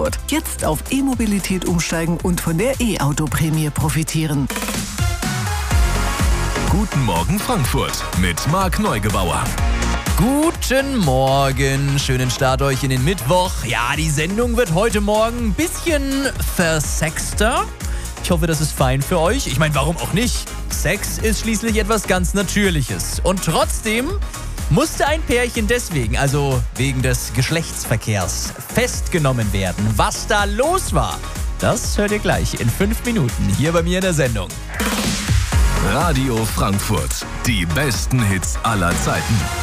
Jetzt auf E-Mobilität umsteigen und von der E-Auto-Prämie profitieren. Guten Morgen Frankfurt mit Marc Neugebauer. Guten Morgen, schönen Start euch in den Mittwoch. Ja, die Sendung wird heute Morgen ein bisschen versexter. Ich hoffe, das ist fein für euch. Ich meine, warum auch nicht? Sex ist schließlich etwas ganz Natürliches. Und trotzdem musste ein Pärchen deswegen, also wegen des Geschlechtsverkehrs, festgenommen werden. Was da los war, das hört ihr gleich in 5 Minuten hier bei mir in der Sendung. Radio Frankfurt, die besten Hits aller Zeiten.